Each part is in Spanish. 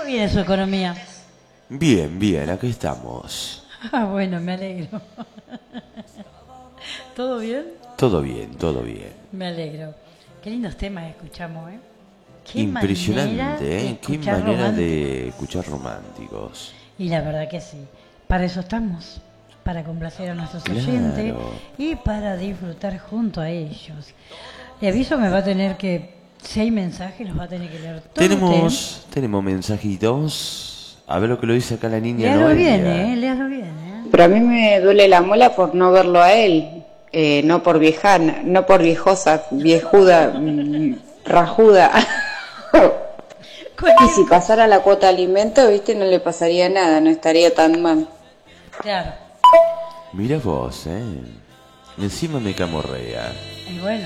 viene su economía? Bien, bien, aquí estamos. Ah, bueno, me alegro. ¿Todo bien? Todo bien, todo bien. Me alegro. Qué lindos temas escuchamos, ¿eh? Qué manera Impresionante, de ¿eh? Qué escuchar manera romántico. de escuchar románticos. Y la verdad que sí. Para eso estamos. Para complacer a nuestros oyentes Claro. y para disfrutar junto a ellos. Le aviso, me va a tener que... Si hay mensajes, los va a tener que leer todo Tenemos mensajitos. A ver lo que lo dice acá la niña Léalo bien, Noelia. léalo bien, Pero a mí me duele la muela por no verlo a él, no por viejana, no por viejosa, viejuda, rajuda. Y si pasara la cuota de alimento, viste, no le pasaría nada, no estaría tan mal. Claro. Mira vos, encima me camorrea. Y bueno.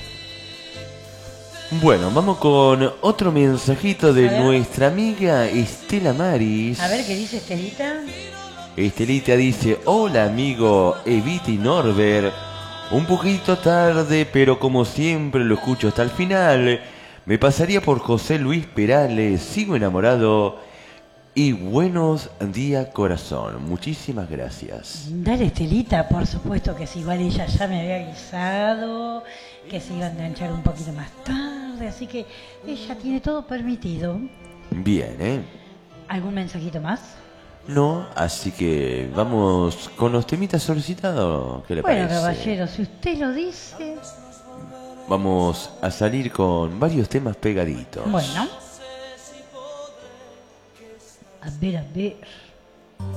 Bueno, vamos con otro mensajito de A ver. nuestra amiga Estela Maris. A ver qué dice Estelita. Estelita dice: hola amigo Evita y Norbert. Un poquito tarde, pero como siempre lo escucho hasta el final. Me pasaría por José Luis Perales. Sigo enamorado. Y buenos días, corazón. Muchísimas gracias. Dale, Estelita, por supuesto que sí. Igual ella ya me había avisado que se iba a enganchar un poquito más tarde. Así que ella tiene todo permitido. Bien, ¿Algún mensajito más? No, así que vamos con los temitas solicitados. ¿Qué le Bueno, parece? caballero, si usted lo dice... Vamos a salir con varios temas pegaditos. Bueno. A ver, a ver.